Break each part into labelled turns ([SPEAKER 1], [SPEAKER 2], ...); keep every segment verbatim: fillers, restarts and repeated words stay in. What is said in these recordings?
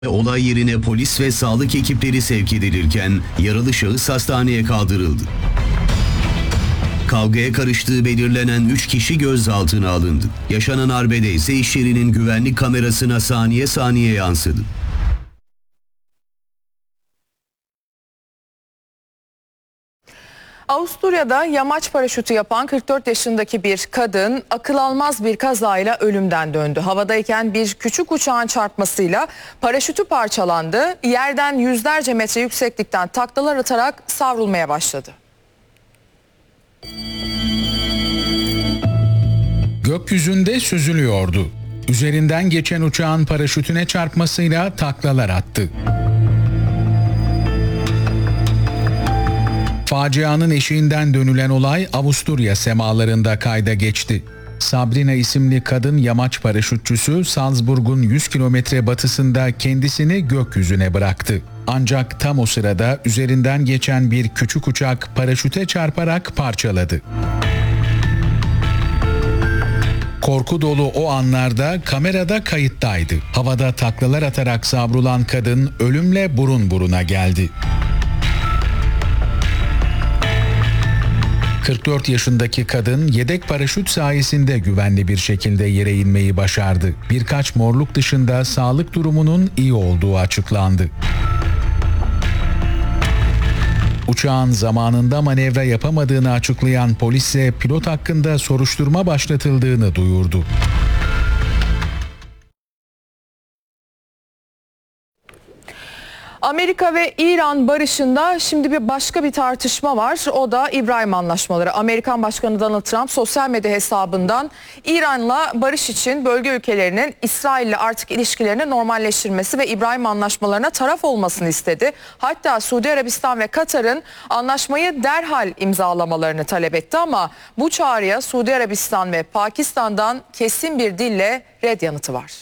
[SPEAKER 1] Olay yerine polis ve sağlık ekipleri sevk edilirken yaralı şahıs hastaneye kaldırıldı. Kavgaya karıştığı belirlenen üç kişi gözaltına alındı. Yaşanan arbede ise iş yerinin güvenlik kamerasına saniye saniye yansıdı.
[SPEAKER 2] Avusturya'da yamaç paraşütü yapan kırk dört yaşındaki bir kadın akıl almaz bir kazayla ölümden döndü. Havadayken bir küçük uçağın çarpmasıyla paraşütü parçalandı. Yerden yüzlerce metre yükseklikten taklalar atarak savrulmaya başladı.
[SPEAKER 3] Gökyüzünde süzülüyordu. Üzerinden geçen uçağın paraşütüne çarpmasıyla taklalar attı. Facianın eşiğinden dönülen olay Avusturya semalarında kayda geçti. Sabrina isimli kadın yamaç paraşütçüsü Salzburg'un yüz kilometre batısında kendisini gökyüzüne bıraktı. Ancak tam o sırada üzerinden geçen bir küçük uçak paraşüte çarparak parçaladı. Korku dolu o anlarda kamerada kayıttaydı. Havada taklalar atarak savrulan kadın ölümle burun buruna geldi. kırk dört yaşındaki kadın yedek paraşüt sayesinde güvenli bir şekilde yere inmeyi başardı. Birkaç morluk dışında sağlık durumunun iyi olduğu açıklandı. Uçağın zamanında manevra yapamadığını açıklayan polis ise pilot hakkında soruşturma başlatıldığını duyurdu.
[SPEAKER 2] Amerika ve İran barışında şimdi bir başka bir tartışma var. O da İbrahim Anlaşmaları. Amerikan Başkanı Donald Trump sosyal medya hesabından İran'la barış için bölge ülkelerinin İsrail'le artık ilişkilerini normalleştirmesi ve İbrahim Anlaşmalarına taraf olmasını istedi. Hatta Suudi Arabistan ve Katar'ın anlaşmayı derhal imzalamalarını talep etti ama bu çağrıya Suudi Arabistan ve Pakistan'dan kesin bir dille red yanıtı var.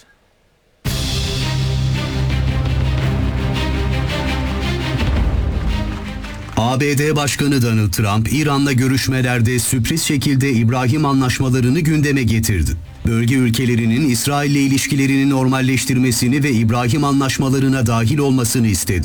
[SPEAKER 1] A B D Başkanı Donald Trump, İran'la görüşmelerde sürpriz şekilde İbrahim Anlaşmalarını gündeme getirdi. Bölge ülkelerinin İsrail'le ilişkilerini normalleştirmesini ve İbrahim Anlaşmalarına dahil olmasını istedi.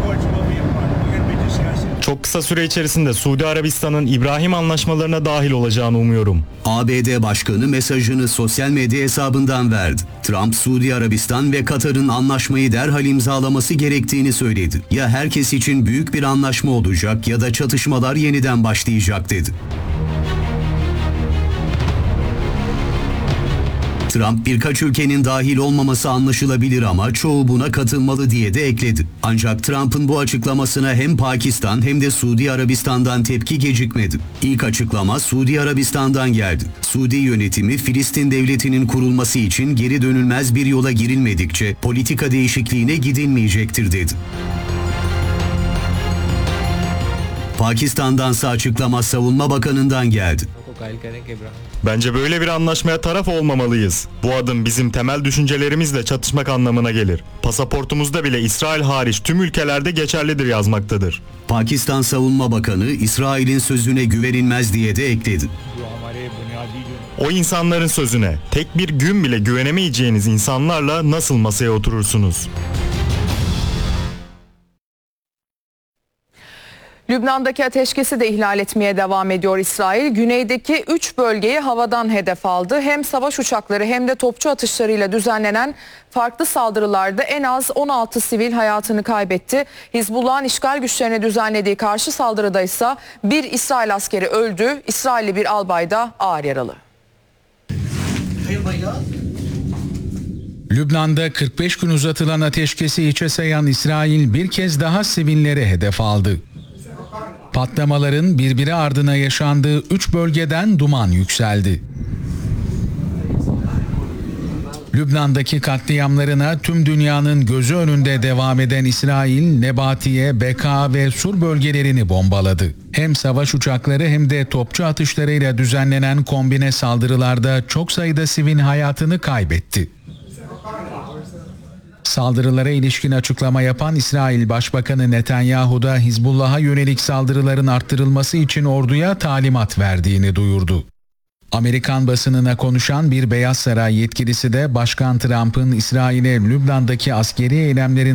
[SPEAKER 4] Çok kısa süre içerisinde Suudi Arabistan'ın İbrahim Anlaşmalarına dahil olacağını umuyorum.
[SPEAKER 1] A B D Başkanı mesajını sosyal medya hesabından verdi. Trump, Suudi Arabistan ve Katar'ın anlaşmayı derhal imzalaması gerektiğini söyledi. Ya herkes için büyük bir anlaşma olacak ya da çatışmalar yeniden başlayacak dedi. Trump birkaç ülkenin dahil olmaması anlaşılabilir ama çoğu buna katılmalı diye de ekledi. Ancak Trump'ın bu açıklamasına hem Pakistan hem de Suudi Arabistan'dan tepki gecikmedi. İlk açıklama Suudi Arabistan'dan geldi. Suudi yönetimi Filistin devletinin kurulması için geri dönülmez bir yola girilmedikçe politika değişikliğine gidilmeyecektir dedi. Pakistan'dansa açıklama Savunma Bakanı'ndan geldi.
[SPEAKER 4] Bence böyle bir anlaşmaya taraf olmamalıyız. Bu adım bizim temel düşüncelerimizle çatışmak anlamına gelir. Pasaportumuzda bile İsrail hariç tüm ülkelerde geçerlidir yazmaktadır.
[SPEAKER 1] Pakistan Savunma Bakanı İsrail'in sözüne güvenilmez diye de ekledi.
[SPEAKER 4] O insanların sözüne, tek bir gün bile güvenemeyeceğiniz insanlarla nasıl masaya oturursunuz?
[SPEAKER 2] Lübnan'daki ateşkesi de ihlal etmeye devam ediyor İsrail. Güneydeki üç bölgeyi havadan hedef aldı. Hem savaş uçakları hem de topçu atışlarıyla düzenlenen farklı saldırılarda en az on altı sivil hayatını kaybetti. Hizbullah'ın işgal güçlerine düzenlediği karşı saldırıda ise bir İsrail askeri öldü. İsrailli bir albay da ağır yaralı.
[SPEAKER 3] Lübnan'da kırk beş gün uzatılan ateşkesi hiçe sayan İsrail bir kez daha sivillere hedef aldı. Patlamaların birbiri ardına yaşandığı üç bölgeden duman yükseldi. Lübnan'daki katliamlarına tüm dünyanın gözü önünde devam eden İsrail, Nebatiye, Beka ve Sur bölgelerini bombaladı. Hem savaş uçakları hem de topçu atışlarıyla düzenlenen kombine saldırılarda çok sayıda sivil hayatını kaybetti. Saldırılara ilişkin açıklama yapan İsrail Başbakanı Netanyahu da Hizbullah'a yönelik saldırıların arttırılması için orduya talimat verdiğini duyurdu. Amerikan basınına konuşan bir Beyaz Saray yetkilisi de Başkan Trump'ın İsrail'e Lübnan'daki askeri eylemlerin